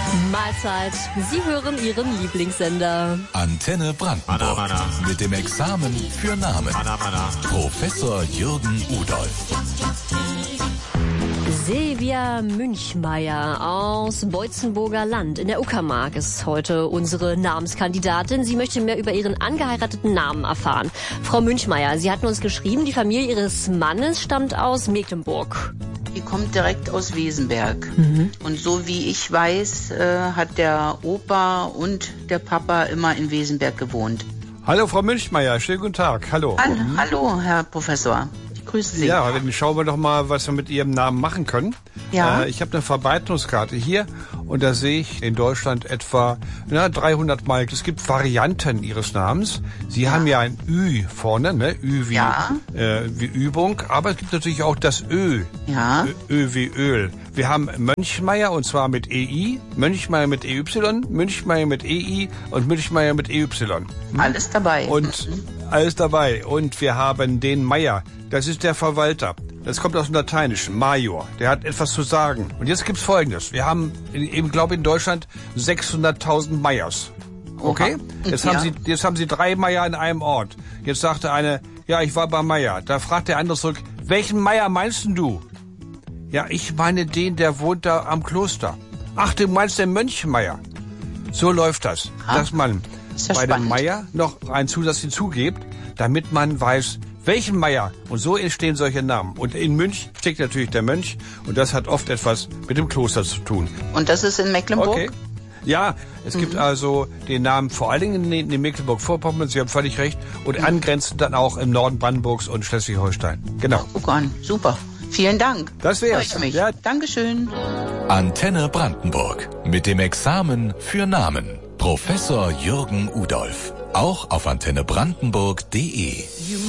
Mahlzeit. Sie hören Ihren Lieblingssender. Antenne Brandenburg. Mit dem Examen für Namen. Professor Jürgen Udolph. Silvia Münchmeier aus Boitzenburger Land in der Uckermark ist heute unsere Namenskandidatin. Sie möchte mehr über ihren angeheirateten Namen erfahren. Frau Münchmeier, Sie hatten uns geschrieben, die Familie Ihres Mannes stammt aus Mecklenburg. Die kommt direkt aus Wesenberg. Und so wie ich weiß, hat der Opa und der Papa immer in Wesenberg gewohnt. Hallo Frau Münchmeier, schönen guten Tag. Hallo. Hallo, Herr Professor. Ich grüße Sie. Ja, dann schauen wir doch mal, was wir mit Ihrem Namen machen können. Ja. Ich habe eine Verbreitungskarte hier und da sehe ich in Deutschland etwa 300 Mal. Es gibt Varianten Ihres Namens. Sie haben ja ein Ü vorne, ne? Ü wie Übung, aber es gibt natürlich auch das Ö. Ja. Ö wie Öl. Wir haben Mönchmeier und zwar mit EI, Mönchmeier mit EY, Münchmeier mit EI und Münchmeier mit EY. Alles dabei. Und alles dabei. Und wir haben den Meier. Das ist der Verwalter. Das kommt aus dem Lateinischen, Major. Der hat etwas zu sagen. Und jetzt gibt's Folgendes. Wir haben, glaube in Deutschland 600.000 Meiers. Okay? Jetzt haben Sie 3 Meier in einem Ort. Jetzt sagt der eine, ja, ich war bei Meier. Da fragt der andere zurück, welchen Meier meinst denn du? Ja, ich meine den, der wohnt da am Kloster. Ach, du meinst den Mönchmeier. So läuft das. Dass man bei dem Meier noch einen Zusatz hinzugibt, damit man weiß, welchen Meier? Und so entstehen solche Namen. Und in Münch steckt natürlich der Mönch. Und das hat oft etwas mit dem Kloster zu tun. Und das ist in Mecklenburg? Okay. Ja, es gibt also den Namen vor allen Dingen in Mecklenburg-Vorpommern, Sie haben völlig recht, und angrenzend dann auch im Norden Brandenburgs und Schleswig-Holstein. Genau. Guck an, super. Vielen Dank. Das wär's. Freue ich mich. Ja. Dankeschön. Antenne Brandenburg. Mit dem Examen für Namen. Professor Jürgen Udolph. Auch auf antennebrandenburg.de.